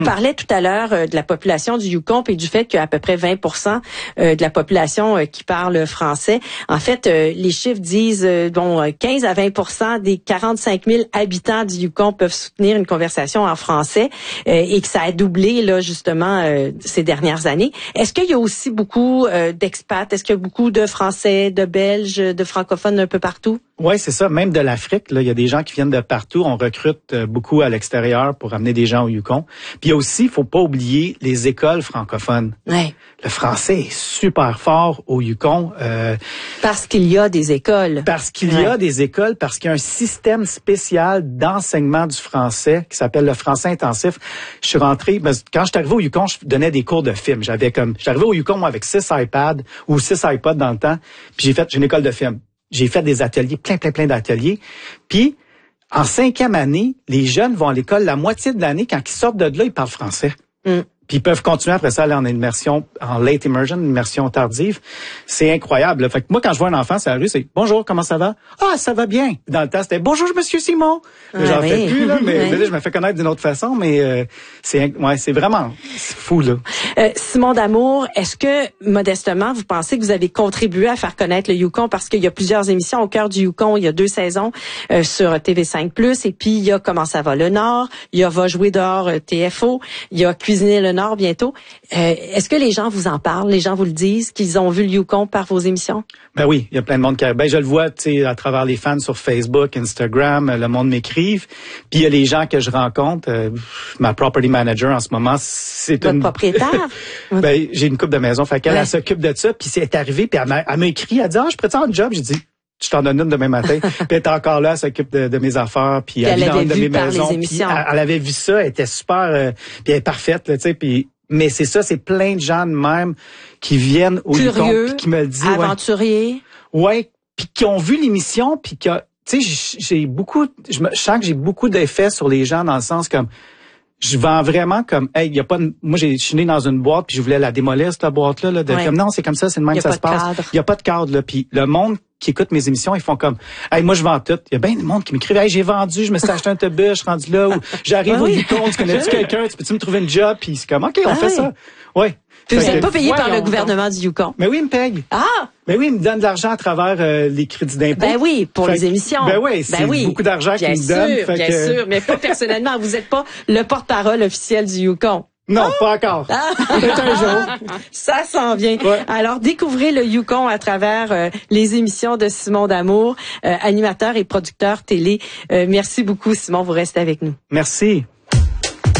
On parlait tout à l'heure de la population du Yukon et du fait qu'il y a à peu près 20% de la population qui parle français. En fait, les chiffres disent 15 à 20% des 45 000 habitants du Yukon peuvent soutenir une conversation en français et que ça a doublé là justement ces dernières années. Est-ce qu'il y a aussi beaucoup d'expats? Est-ce qu'il y a beaucoup de Français, de Belges, de francophones un peu partout? Oui, c'est ça. Même de l'Afrique, là, il y a des gens qui viennent de partout. On recrute beaucoup à l'extérieur pour amener des gens au Yukon. Puis il y a aussi, faut pas oublier, les écoles francophones. Ouais. Le français est super fort au Yukon. Parce qu'il y a des écoles. Parce qu'il y a des écoles, parce qu'il y a un système spécial d'enseignement du français qui s'appelle le français intensif. Je suis rentré, quand je suis arrivé au Yukon, je donnais des cours de film. Je suis arrivé au Yukon moi, avec 6 iPads ou 6 iPods dans le temps, puis j'ai une école de film. J'ai fait des ateliers, plein d'ateliers. Puis, en 5e année, les jeunes vont à l'école la moitié de l'année. Quand ils sortent de là, ils parlent français. Puis ils peuvent continuer après ça à aller en immersion, en late immersion, immersion tardive. C'est incroyable. Fait que moi, quand je vois un enfant sur la rue, c'est « Bonjour, comment ça va? »« Ah, ça va bien. » Dans le temps, c'était « Bonjour, Monsieur Simon. » J'en fais plus, là, mais là, je me fais connaître d'une autre façon, mais c'est vraiment fou, là. Simon D'Amour, est-ce que, modestement, vous pensez que vous avez contribué à faire connaître le Yukon? Parce qu'il y a plusieurs émissions au cœur du Yukon. Il y a 2 saisons sur TV5+, et puis il y a Comment ça va le Nord, il y a Va jouer dehors TFO, il y a Cuisiner le Nord bientôt. Est-ce que les gens vous en parlent? Les gens vous le disent, qu'ils ont vu le Yukon par vos émissions? Ben oui, il y a plein de monde qui... je le vois, tu sais, à travers les fans sur Facebook, Instagram, le monde m'écrive. Puis il y a les gens que je rencontre. Ma property manager en ce moment, c'est votre propriétaire? J'ai une couple de maisons, fait qu'elle elle s'occupe de ça. Puis c'est arrivé, puis elle m'a écrit, elle dit « je peux te faire un job? » J'ai dit « je t'en donne une demain matin. » Puis elle est encore là, elle s'occupe de mes affaires, puis elle vit dans une de mes maisons. Puis elle avait vu ça, elle était super, puis elle est parfaite, là, tu sais, puis... Mais c'est ça, c'est plein de gens de même qui viennent au Yukon puis qui me le disent. Aventuriers. Ouais, puis qui ont vu l'émission puis qui tu sais, je sens que j'ai beaucoup d'effets sur les gens dans le sens comme je vends vraiment comme il y a pas moi je suis né dans une boîte puis je voulais la démolir cette boîte là comme non, c'est comme ça, c'est le même que ça se passe. Il y a pas de cadre là, puis le monde qui écoutent mes émissions, ils font comme moi je vends tout. Il y a bien du monde qui m'écrivent j'ai vendu, je me suis acheté un autobus, je suis rendu là, ou j'arrive au Yukon, tu connais-tu quelqu'un, tu peux-tu me trouver une job? Puis c'est comme OK, on fait ça. Ouais. Puis vous n'êtes pas payé par le gouvernement du Yukon. Mais oui, il me paye. Mais oui, il me donne de l'argent à travers les crédits d'impôt. Ben oui, pour les émissions. Ben oui, c'est beaucoup d'argent qu'il me donne. Bien sûr, mais pas personnellement. Vous n'êtes pas le porte-parole officiel du Yukon. Non, pas encore. Peut-être un jour. Ça s'en vient. Ouais. Alors, découvrez le Yukon à travers les émissions de Simon D'Amour, animateur et producteur télé. Merci beaucoup, Simon. Vous restez avec nous. Merci.